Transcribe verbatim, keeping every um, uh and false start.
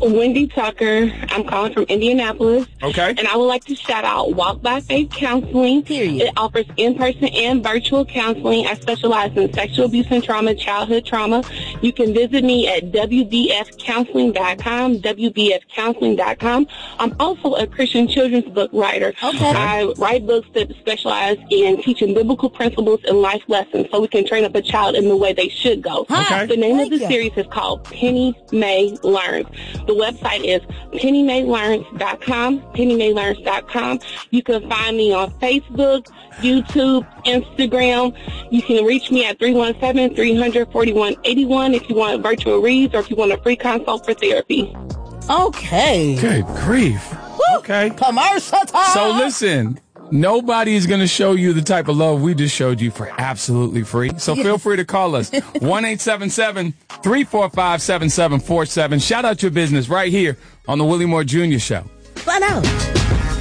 Wendy Tucker. I'm calling from Indianapolis. Okay. And I would like to shout out Walk by Faith Counseling. Period. It offers in-person and virtual counseling. I specialize in sexual abuse and trauma, childhood trauma. You can visit me at w b f counseling dot com, w b f counseling dot com. I'm also a Christian children's book writer. Okay. I write books that specialize in teaching biblical principles and life lessons so we can train up a child in the way they should go. Okay. The name Thank of the you. series is called Penny May Learns. The website is penny may learns dot com, penny may learns dot com. You can find me on Facebook, YouTube, Instagram. You can reach me at three one seven, three hundred, forty-one eighty-one if you want virtual reads or if you want a free consult for therapy. Okay. Good grief. Okay. Commercial time. So listen, nobody is going to show you the type of love we just showed you for absolutely free. So feel free to call us. one eight seven seven, three four five, seven seven four seven. Shout out your business right here on the Willie Moore Junior Show. Find out.